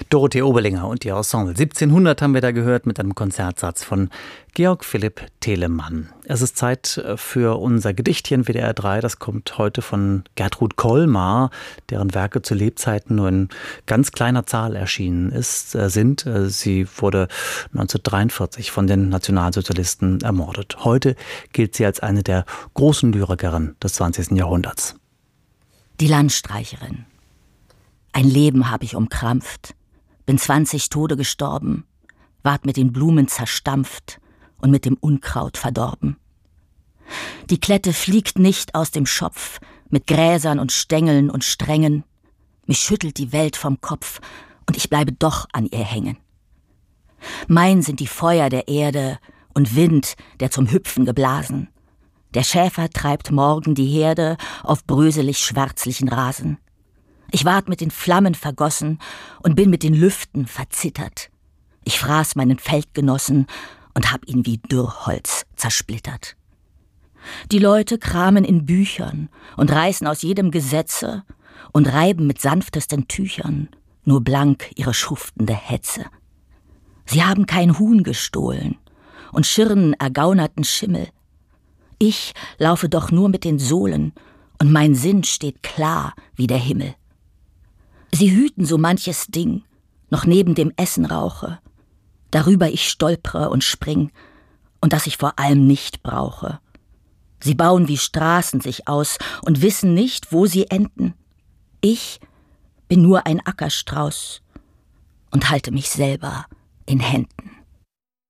Dorothee Oberlinger und ihr Ensemble. 1700 haben wir da gehört mit einem Konzertsatz von Georg Philipp Telemann. Es ist Zeit für unser Gedichtchen WDR 3. Das kommt heute von Gertrud Kolmar, deren Werke zu Lebzeiten nur in ganz kleiner Zahl erschienen sind. Sie wurde 1943 von den Nationalsozialisten ermordet. Heute gilt sie als eine der großen Lyrikerinnen des 20. Jahrhunderts. Die Landstreicherin. Ein Leben habe ich umkrampft, bin 20 Tode gestorben, ward mit den Blumen zerstampft und mit dem Unkraut verdorben. Die Klette fliegt nicht aus dem Schopf, mit Gräsern und Stängeln und Strängen. Mich schüttelt die Welt vom Kopf und ich bleibe doch an ihr hängen. Mein sind die Feuer der Erde und Wind, der zum Hüpfen geblasen. Der Schäfer treibt morgen die Herde auf bröselig-schwärzlichen Rasen. Ich ward mit den Flammen vergossen und bin mit den Lüften verzittert. Ich fraß meinen Feldgenossen und hab ihn wie Dürrholz zersplittert. Die Leute kramen in Büchern und reißen aus jedem Gesetze und reiben mit sanftesten Tüchern nur blank ihre schuftende Hetze. Sie haben kein Huhn gestohlen und schirren ergaunerten Schimmel. Ich laufe doch nur mit den Sohlen und mein Sinn steht klar wie der Himmel. Sie hüten so manches Ding, noch neben dem Essen rauche, darüber ich stolpere und spring und das ich vor allem nicht brauche. Sie bauen wie Straßen sich aus und wissen nicht, wo sie enden. Ich bin nur ein Ackerstrauß und halte mich selber in Händen.